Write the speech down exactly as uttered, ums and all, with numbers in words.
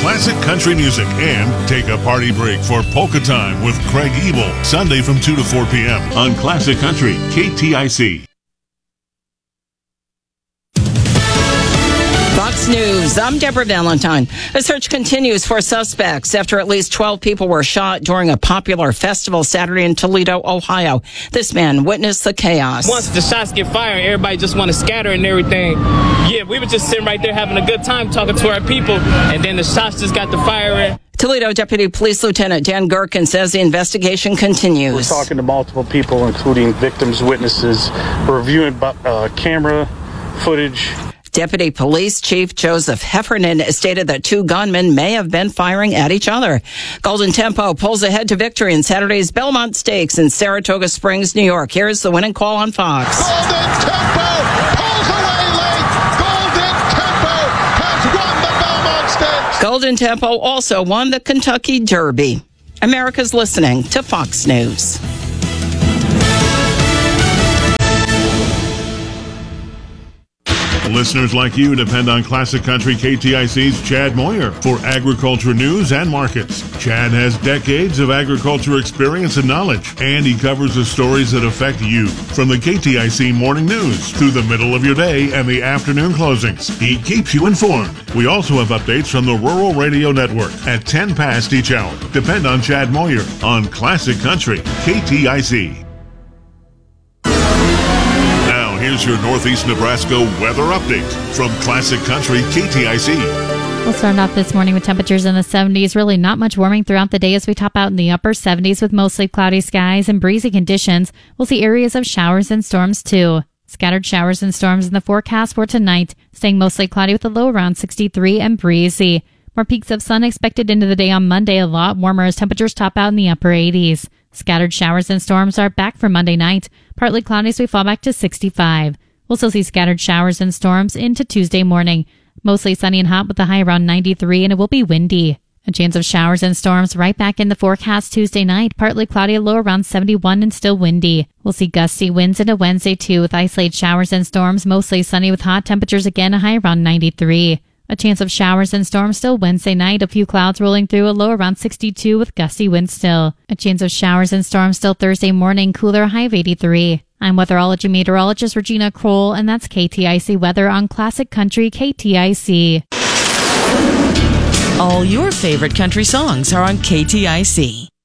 classic country music, and take a party break for Polka Time with Craig Ebel, Sunday from two to four p.m. on Classic Country, K T I C. Fox News, I'm Deborah Valentine. A search continues for suspects after at least twelve people were shot during a popular festival Saturday in Toledo, Ohio. This man witnessed the chaos. Once the shots get fired, everybody just want to scatter and everything. Yeah, we were just sitting right there having a good time talking to our people, and then the shots just got to firing. Toledo Deputy Police Lieutenant Dan Gherkin says the investigation continues. We're talking to multiple people, including victims, witnesses. We're reviewing uh, camera footage. Deputy Police Chief Joseph Heffernan stated that two gunmen may have been firing at each other. Golden Tempo pulls ahead to victory in Saturday's Belmont Stakes in Saratoga Springs, New York. Here's the winning call on Fox. Golden Tempo pulls away late. Golden Tempo has won the Belmont Stakes. Golden Tempo also won the Kentucky Derby. America's listening to Fox News. Listeners like you depend on Classic Country K T I C's Chad Moyer for agriculture news and markets. Chad has decades of agriculture experience and knowledge, and he covers the stories that affect you. From the K T I C morning news through the middle of your day and the afternoon closings, he keeps you informed. We also have updates from the Rural Radio Network at ten past each hour. Depend on Chad Moyer on Classic Country K T I C. Here's your Northeast Nebraska weather update from Classic Country K T I C. We'll start off this morning with temperatures in the seventies. Really not much warming throughout the day as we top out in the upper seventies with mostly cloudy skies and breezy conditions. We'll see areas of showers and storms too. Scattered showers and storms in the forecast for tonight, staying mostly cloudy with a low around sixty-three and breezy. More peaks of sun expected into the day on Monday, a lot warmer as temperatures top out in the upper eighties. Scattered showers and storms are back for Monday night. Partly cloudy as we fall back to sixty-five. We'll still see scattered showers and storms into Tuesday morning. Mostly sunny and hot with a high around ninety-three, and it will be windy. A chance of showers and storms right back in the forecast Tuesday night. Partly cloudy, a low around seventy-one and still windy. We'll see gusty winds into Wednesday too with isolated showers and storms. Mostly sunny with hot temperatures again, a high around ninety-three. A chance of showers and storms still Wednesday night. A few clouds rolling through, a low around sixty-two with gusty winds still. A chance of showers and storms still Thursday morning, cooler, a high of eighty-three. I'm weatherology meteorologist Regina Kroll, and that's K T I C weather on Classic Country K T I C. All your favorite country songs are on K T I C.